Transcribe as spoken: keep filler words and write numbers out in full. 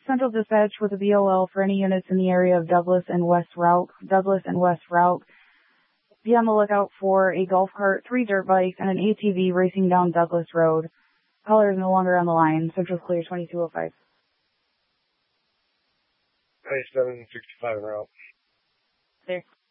Central Dispatch with a B O L for any units in the area of Douglas and West Route. Douglas and West Route. Be on the lookout for a golf cart, three dirt bikes, and an A T V racing down Douglas Road. Caller is no longer on the line. Central's clear, twenty-two oh five. ninety-seven sixty-five en route. There.